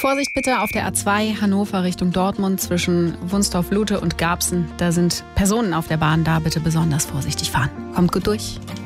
Vorsicht bitte auf der A2 Hannover Richtung Dortmund zwischen Wunstorf-Lute und Garbsen. Da sind Personen auf der Bahn, da bitte besonders vorsichtig fahren. Kommt gut durch.